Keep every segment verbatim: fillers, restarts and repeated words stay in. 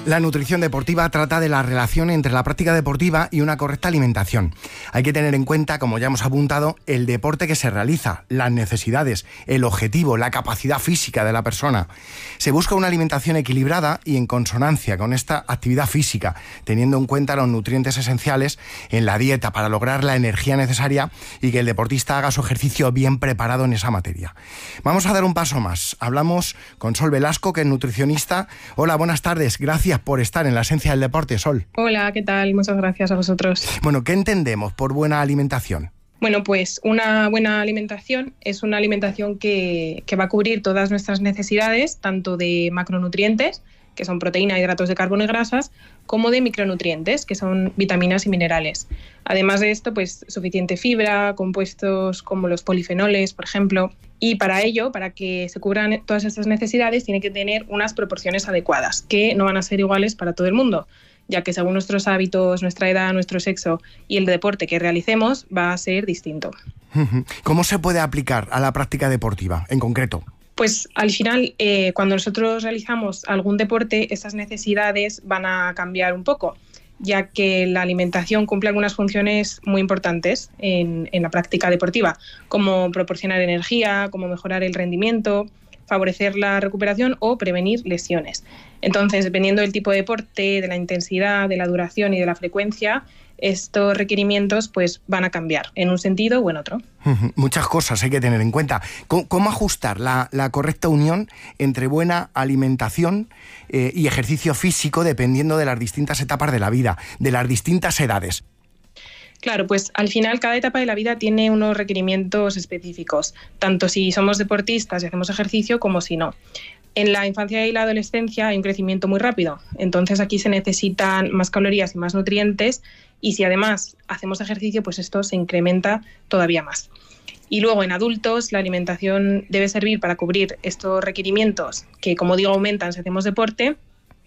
La nutrición deportiva trata de la relación entre la práctica deportiva y una correcta alimentación. Hay que tener en cuenta, como ya hemos apuntado, el deporte que se realiza, las necesidades, el objetivo, la capacidad física de la persona. Se busca una alimentación equilibrada y en consonancia con esta actividad física, teniendo en cuenta los nutrientes esenciales en la dieta para lograr la energía necesaria y que el deportista haga su ejercicio bien preparado en esa materia. Vamos a dar un paso más. Hablamos con Sol Velasco, que es nutricionista. Hola, buenas tardes. Gracias por estar en la esencia del deporte, Sol. Hola, ¿qué tal? Muchas gracias a vosotros. Bueno, ¿qué entendemos por buena alimentación? Bueno, pues una buena alimentación es una alimentación que, que va a cubrir todas nuestras necesidades, tanto de macronutrientes, que son proteína, hidratos de carbono y grasas, como de micronutrientes, que son vitaminas y minerales. Además de esto, pues suficiente fibra, compuestos como los polifenoles, por ejemplo. Y para ello, para que se cubran todas estas necesidades, tiene que tener unas proporciones adecuadas, que no van a ser iguales para todo el mundo, ya que según nuestros hábitos, nuestra edad, nuestro sexo y el deporte que realicemos, va a ser distinto. ¿Cómo se puede aplicar a la práctica deportiva, en concreto? Pues al final, eh, cuando nosotros realizamos algún deporte, esas necesidades van a cambiar un poco, ya que la alimentación cumple algunas funciones muy importantes en, en la práctica deportiva, como proporcionar energía, como mejorar el rendimiento, favorecer la recuperación o prevenir lesiones. Entonces, dependiendo del tipo de deporte, de la intensidad, de la duración y de la frecuencia, estos requerimientos pues van a cambiar en un sentido o en otro. Muchas cosas hay que tener en cuenta. ¿Cómo, cómo ajustar la, la correcta unión entre buena alimentación eh, y ejercicio físico dependiendo de las distintas etapas de la vida, de las distintas edades? Claro, pues al final cada etapa de la vida tiene unos requerimientos específicos, tanto si somos deportistas y hacemos ejercicio como si no. En la infancia y la adolescencia hay un crecimiento muy rápido, entonces aquí se necesitan más calorías y más nutrientes, y si además hacemos ejercicio, pues esto se incrementa todavía más. Y luego en adultos la alimentación debe servir para cubrir estos requerimientos que, como digo, aumentan si hacemos deporte,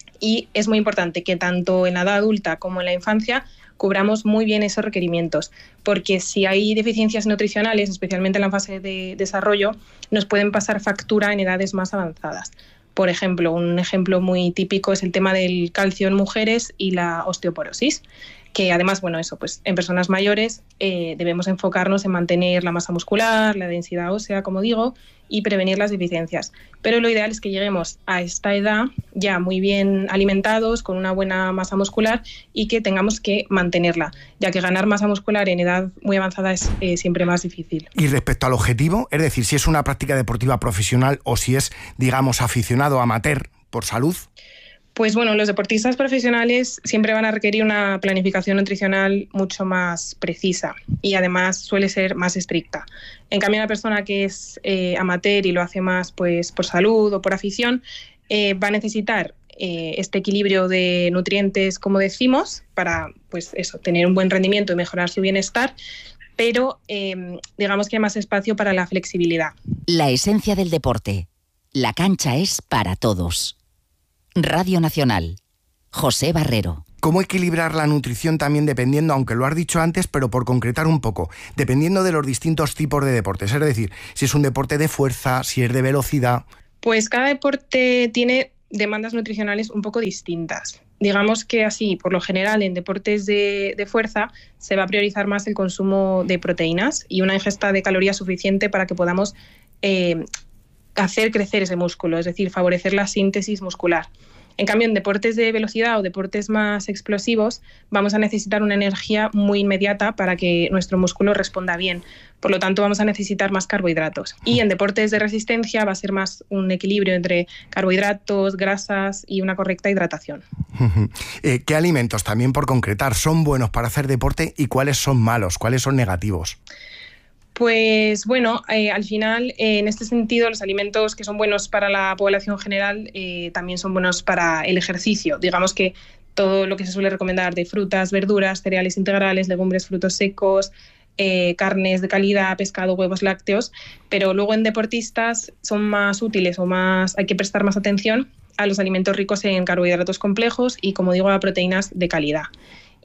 y es muy importante que tanto en la edad adulta como en la infancia cubramos muy bien esos requerimientos, porque si hay deficiencias nutricionales, especialmente en la fase de desarrollo, nos pueden pasar factura en edades más avanzadas. Por ejemplo, un ejemplo muy típico es el tema del calcio en mujeres y la osteoporosis, que además, bueno, eso, pues en personas mayores eh, debemos enfocarnos en mantener la masa muscular, la densidad ósea, como digo, y prevenir las deficiencias. Pero lo ideal es que lleguemos a esta edad ya muy bien alimentados, con una buena masa muscular, y que tengamos que mantenerla, ya que ganar masa muscular en edad muy avanzada es eh, siempre más difícil. Y respecto al objetivo, es decir, si es una práctica deportiva profesional o si es, digamos, aficionado amateur por salud. Pues bueno, los deportistas profesionales siempre van a requerir una planificación nutricional mucho más precisa y además suele ser más estricta. En cambio, una persona que es eh, amateur y lo hace más pues por salud o por afición, eh, va a necesitar eh, este equilibrio de nutrientes, como decimos, para pues eso, tener un buen rendimiento y mejorar su bienestar, pero eh, digamos que hay más espacio para la flexibilidad. La esencia del deporte. La cancha es para todos. Radio Nacional. José Barrero. ¿Cómo equilibrar la nutrición también dependiendo, aunque lo has dicho antes, pero por concretar un poco, dependiendo de los distintos tipos de deportes? Es decir, si es un deporte de fuerza, si es de velocidad. Pues cada deporte tiene demandas nutricionales un poco distintas. Digamos que así, por lo general, en deportes de, de fuerza se va a priorizar más el consumo de proteínas y una ingesta de calorías suficiente para que podamos eh, hacer crecer ese músculo, es decir, favorecer la síntesis muscular. En cambio, en deportes de velocidad o deportes más explosivos, vamos a necesitar una energía muy inmediata para que nuestro músculo responda bien. Por lo tanto, vamos a necesitar más carbohidratos. Y en deportes de resistencia va a ser más un equilibrio entre carbohidratos, grasas y una correcta hidratación. eh, ¿Qué alimentos, también por concretar, son buenos para hacer deporte y cuáles son malos, cuáles son negativos? Pues bueno, eh, al final, eh, en este sentido, los alimentos que son buenos para la población general eh, también son buenos para el ejercicio. Digamos que todo lo que se suele recomendar de frutas, verduras, cereales integrales, legumbres, frutos secos, eh, carnes de calidad, pescado, huevos, lácteos, pero luego en deportistas son más útiles o más hay que prestar más atención a los alimentos ricos en carbohidratos complejos y, como digo, a proteínas de calidad.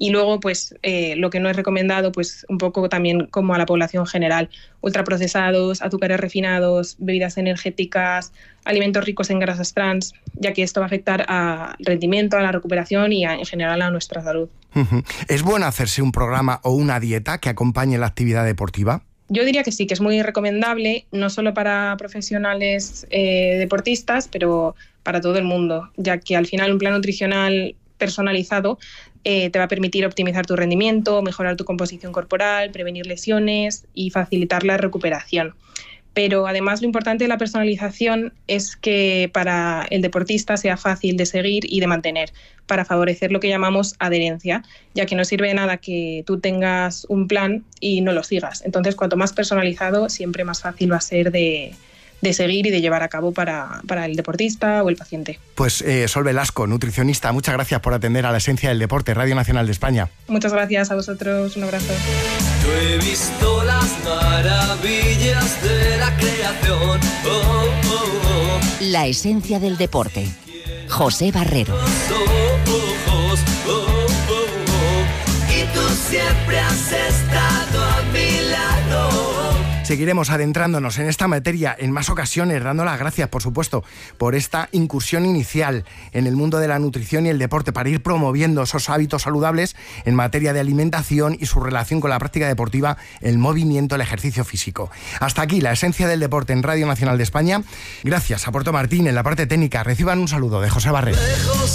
Y luego, pues eh, lo que no es recomendado, pues un poco también como a la población general, ultraprocesados, azúcares refinados, bebidas energéticas, alimentos ricos en grasas trans, ya que esto va a afectar al rendimiento, a la recuperación y a, en general a nuestra salud. Uh-huh. ¿Es bueno hacerse un programa o una dieta que acompañe la actividad deportiva? Yo diría que sí, que es muy recomendable, no solo para profesionales eh, deportistas, pero para todo el mundo, ya que al final un plan nutricional personalizado eh, te va a permitir optimizar tu rendimiento, mejorar tu composición corporal, prevenir lesiones y facilitar la recuperación. Pero además lo importante de la personalización es que para el deportista sea fácil de seguir y de mantener, para favorecer lo que llamamos adherencia, ya que no sirve de nada que tú tengas un plan y no lo sigas. Entonces, cuanto más personalizado, siempre más fácil va a ser de, de seguir y de llevar a cabo para, para el deportista o el paciente. Pues eh, Sol Velasco, nutricionista, muchas gracias por atender a la esencia del deporte, Radio Nacional de España. Muchas gracias a vosotros, un abrazo. Yo he visto las maravillas de la creación. Oh, oh, oh. La esencia del deporte. José Barrero. Oh, oh, oh, oh, oh. Y tú siempre has estado a mi lado. Seguiremos adentrándonos en esta materia en más ocasiones, dando las gracias, por supuesto, por esta incursión inicial en el mundo de la nutrición y el deporte, para ir promoviendo esos hábitos saludables en materia de alimentación y su relación con la práctica deportiva, el movimiento, el ejercicio físico. Hasta aquí la esencia del deporte en Radio Nacional de España. Gracias a Puerto Martín en la parte técnica. Reciban un saludo de José Barrero.